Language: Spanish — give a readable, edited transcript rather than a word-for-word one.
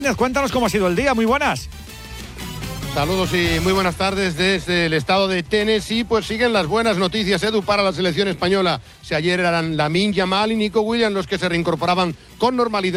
Cuéntanos cómo ha sido el día, muy buenas. Saludos y muy buenas tardes desde el estado de Tennessee. Pues siguen las buenas noticias, Edu, para la selección española. Si ayer eran Lamine Yamal y Nico Williams los que se reincorporaban con normalidad